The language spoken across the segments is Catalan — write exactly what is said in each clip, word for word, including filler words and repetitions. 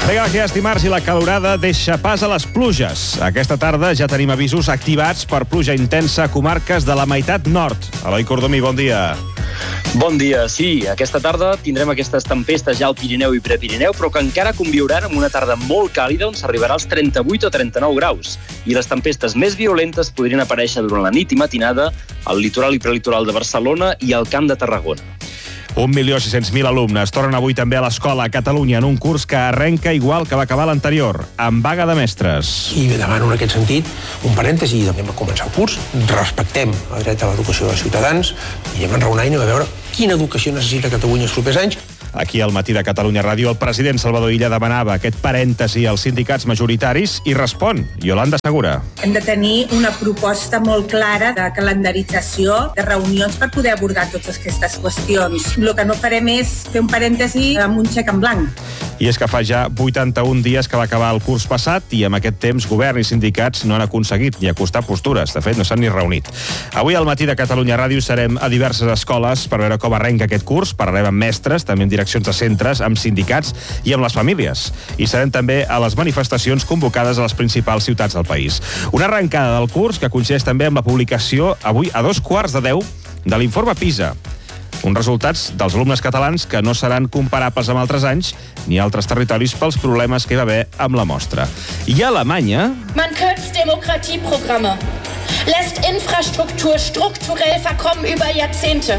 Vinga, que ja és dimarts i la calorada deixa pas a les pluges. Aquesta tarda ja tenim avisos activats per pluja intensa a comarques de la meitat nord. Eloi Cordomí, bon dia. Bon dia, sí. Aquesta tarda tindrem aquestes tempestes ja al Pirineu i Prepirineu, però que encara conviuran amb una tarda molt càlida on s'arribarà als trenta-vuit o trenta-nou graus. I les tempestes més violentes podrien aparèixer durant la nit i matinada al litoral i prelitoral de Barcelona i al Camp de Tarragona. Un milió sis-cents mil alumnes tornen avui també a l'escola a Catalunya en un curs que arrenca igual que va acabar l'anterior, amb vaga de mestres. I demano en aquest sentit un parèntesi i anem a començar el curs. Respectem el dret a l'educació dels ciutadans i anem a enraonar i anem a veure quina educació necessita Catalunya els propers anys. Aquí al Matí de Catalunya Ràdio, el president Salvador Illa demanava aquest parèntesi als sindicats majoritaris i respon Iolanda Segura. Hem de tenir una proposta molt clara de calendarització de reunions per poder abordar totes aquestes qüestions. El que no farem és fer un parèntesi amb un xec en blanc. I és que fa ja vuitanta-un dies que va acabar el curs passat i amb aquest temps govern i sindicats no han aconseguit ni acostar postures. De fet, no s'han ni reunit. Avui al Matí de Catalunya Ràdio serem a diverses escoles per veure com arrenca aquest curs. Parlarem amb mestres, també amb direccions de centres, amb sindicats i amb les famílies. I serem també a les manifestacions convocades a les principals ciutats del país. Una arrencada del curs que coincideix també amb la publicació avui a dos quarts de deu de l'informe PISA. Uns resultats dels alumnes catalans que no seran comparables amb altres anys ni altres territoris pels problemes que hi va haver amb la mostra. I a Alemanya... Man kürzt Demokratieprogramme, lässt Infrastruktur strukturell verkommen über Jahrzehnte.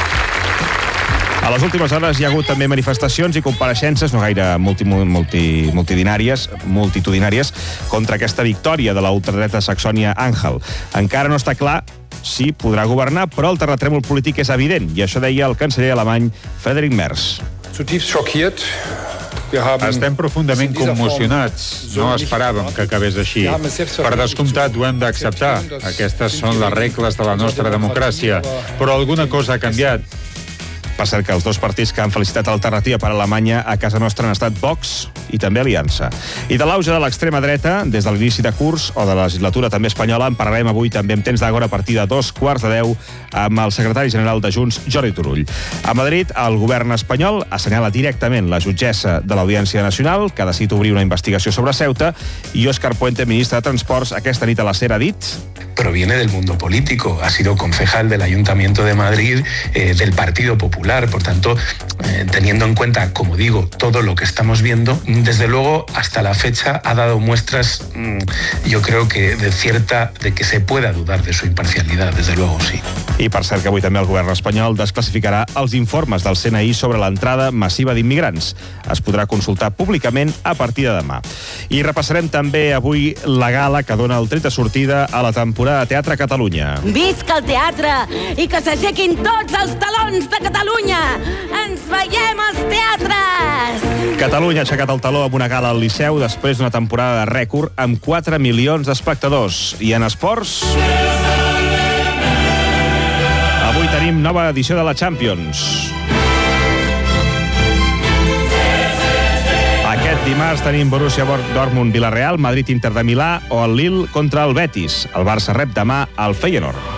A les últimes hores hi ha hagut també manifestacions i compareixences, no gaire multi, multi, multitudinàries, multitudinàries, contra aquesta victòria de la ultradreta Saxònia-Anhalt. Encara no està clar si podrà governar, però el terratrèmol polític és evident, i això deia el canceller alemany Friedrich Merz. Estem profundament commocionats. No esperàvem que acabés així. Per descomptat, ho hem d'acceptar. Aquestes són les regles de la nostra democràcia. Però alguna cosa ha canviat. Per cert que els dos partits que han felicitat l'alternativa per a Alemanya a casa nostra han estat Vox i també Aliança. I de l'auge de l'extrema dreta, des de l'inici de curs o de la legislatura també espanyola, en parlarem avui també en temps d'agora a partir de dos quarts de deu amb el secretari general de Junts, Jordi Turull. A Madrid, el govern espanyol assenyala directament la jutgessa de l'Audiència Nacional, que ha decidit obrir una investigació sobre Ceuta, i Óscar Puente, ministre de Transports, aquesta nit a la SER ha dit... Proviene del mundo político, ha sido concejal del Ayuntamiento de Madrid, eh, del Partido Popular, por tanto, eh, teniendo en cuenta, como digo, todo lo que estamos viendo, desde luego, hasta la fecha ha dado muestras, mmm, yo creo que de cierta, de que se pueda dudar de su imparcialidad, desde luego, sí. I per cert que avui també el govern espanyol desclassificarà els informes del C N I sobre l'entrada massiva d'immigrants. Es podrà consultar públicament a partir de demà. I repassarem també avui la gala que dona el tret de sortida a la temporada de Teatre a Catalunya. Visca el teatre i que s'aixequin tots els talons de Catalunya! Ens veiem als teatres! Catalunya ha aixecat el taló amb una gala al Liceu després d'una temporada de rècord amb quatre milions d'espectadors. I en esports... Avui tenim nova edició de la Champions. Aquest dimarts tenim Borussia Dortmund Villarreal, Madrid Inter de Milà o el Lille contra el Betis. El Barça rep demà al Feyenoord.